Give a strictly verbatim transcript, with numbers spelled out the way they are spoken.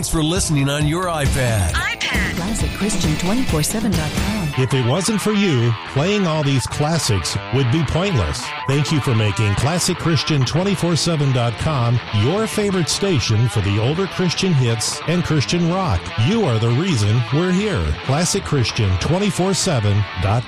Thanks for listening on your iPad. iPad. Classic Christian twenty-four seven dot com. If it wasn't for you, playing all these classics would be pointless. Thank you for making Classic Christian twenty-four seven dot com your favorite station for the older Christian hits and Christian rock. You are the reason we're here. Classic Christian twenty-four seven dot com.